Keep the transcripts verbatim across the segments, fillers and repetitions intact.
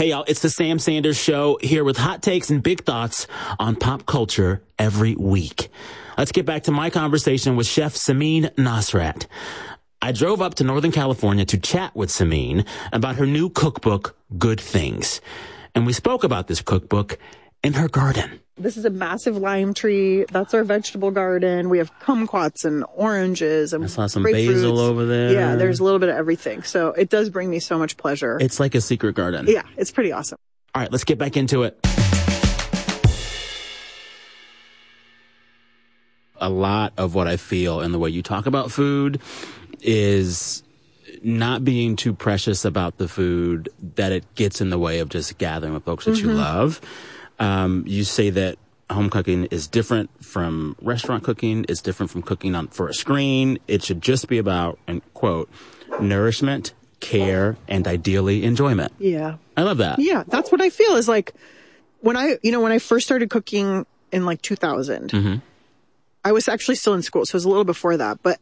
Hey, y'all, it's the Sam Sanders Show here with hot takes and big thoughts on pop culture every week. Let's get back to my conversation with Chef Samin Nosrat. I drove up to Northern California to chat with Samin about her new cookbook, Good Things. And we spoke about this cookbook in her garden. This is a massive lime tree. That's our vegetable garden. We have kumquats and oranges and I saw some basil over there. Yeah, there's a little bit of everything. So it does bring me so much pleasure. It's like a secret garden. Yeah, it's pretty awesome. All right, let's get back into it. A lot of what I feel in the way you talk about food is not being too precious about the food, that it gets in the way of just gathering with folks that mm-hmm. you love. Um, you say that home cooking is different from restaurant cooking. It's different from cooking on for a screen. It should just be about, and quote, nourishment, care, and ideally enjoyment. Yeah. I love that. Yeah, that's what I feel is like when I, you know, when I first started cooking in like two thousand, mm-hmm. I was actually still in school. So it was a little before that. But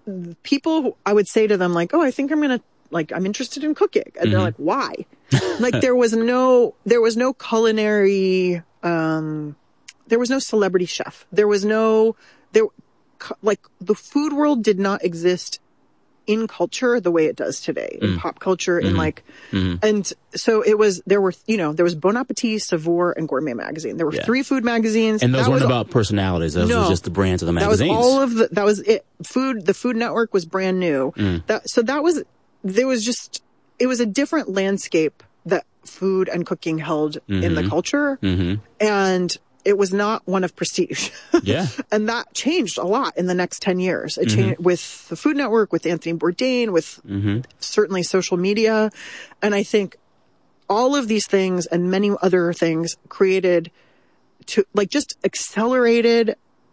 people, I would say to them like, oh, I think I'm going to, like, I'm interested in cooking. And mm-hmm. they're like, why? Like there was no, there was no culinary, um, there was no celebrity chef. There was no, there, like the food world did not exist in culture the way it does today, in mm. pop culture, mm-hmm. in like, mm-hmm. and so it was, there were, you know, there was Bon Appetit, Savoir, and Gourmet magazine. There were yeah. three food magazines. And those that weren't was, about personalities. Those no, were just the brands of the magazines. That was all of the, that was it. Food, the Food Network was brand new. Mm. That, so that was, there was just, it was a different landscape that food and cooking held mm-hmm. in the culture. Mm-hmm. And it was not one of prestige. Yeah. And that changed a lot in the next ten years. It changed mm-hmm. with the Food Network, with Anthony Bourdain, with mm-hmm. certainly social media. And I think all of these things and many other things created to like just accelerated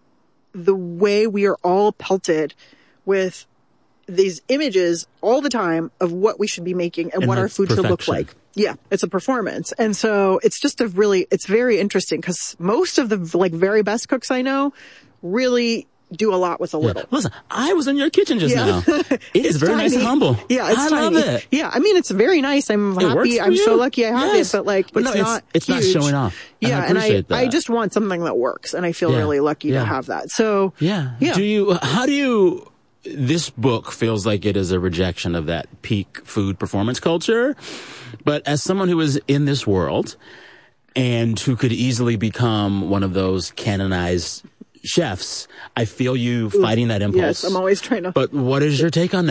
the way we are all pelted with these images all the time of what we should be making and, and what our food perfection. should look like. Yeah, it's a performance. And so it's just a really, it's very interesting because most of the like very best cooks I know really do a lot with a little. Yeah. Listen, I was in your kitchen just yeah. now. It is very tiny. nice and humble. Yeah, it's I tiny. love it. Yeah, I mean, it's very nice. I'm it happy. I'm you. so lucky I have yes. it, but like, but it's no, not It's, it's huge. not showing off. Yeah, and I, and I, that. I just want something that works, and I feel yeah. really lucky yeah. to have that. So, yeah. yeah. Do you, how do you, this book feels like it is a rejection of that peak food performance culture. But as someone who is in this world and who could easily become one of those canonized chefs, I feel you fighting that impulse. Yes, I'm always trying to. But what is your take on that?